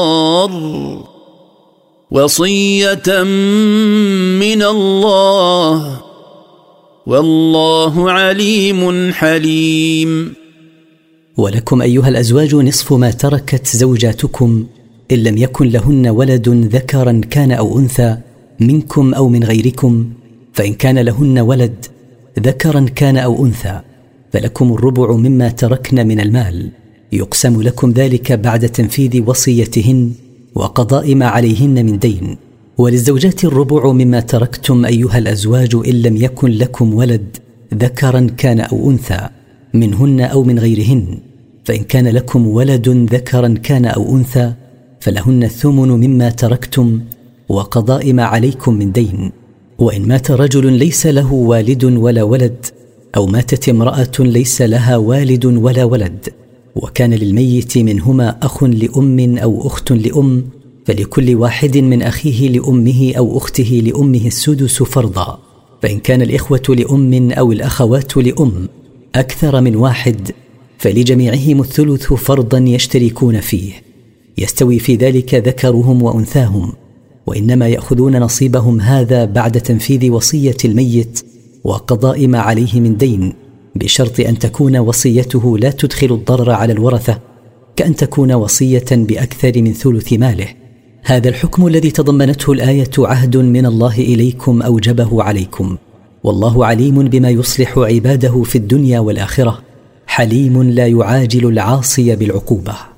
وصية من الله والله عليم حليم. ولكم أيها الأزواج نصف ما تركت زوجاتكم إن لم يكن لهن ولد ذكرا كان أو أنثى منكم أو من غيركم، فإن كان لهن ولد ذكرا كان أو أنثى فلكم الربع مما تركن من المال، يقسم لكم ذلك بعد تنفيذ وصيتهن وقضاء ما عليهن من دين. وللزوجات الربع مما تركتم أيها الأزواج إن لم يكن لكم ولد ذكرا كان أو أنثى منهن أو من غيرهن، فإن كان لكم ولد ذكرا كان أو أنثى فلهن الثمن مما تركتم وقضاء ما عليكم من دين. وإن مات رجل ليس له والد ولا ولد، أو ماتت امرأة ليس لها والد ولا ولد، وكان للميت منهما أخ لأم أو أخت لأم، فلكل واحد من أخيه لأمه أو أخته لأمه السدس فرضا. فإن كان الإخوة لأم أو الأخوات لأم أكثر من واحد فلجميعهم الثلث فرضا يشتركون فيه، يستوي في ذلك ذكرهم وأنثاهم، وإنما يأخذون نصيبهم هذا بعد تنفيذ وصية الميت وقضاء ما عليه من دين، بشرط أن تكون وصيته لا تدخل الضرر على الورثة، كأن تكون وصية بأكثر من ثلث ماله. هذا الحكم الذي تضمنته الآية عهد من الله إليكم أوجبه عليكم، والله عليم بما يصلح عباده في الدنيا والآخرة، حليم لا يعاجل العاصي بالعقوبة.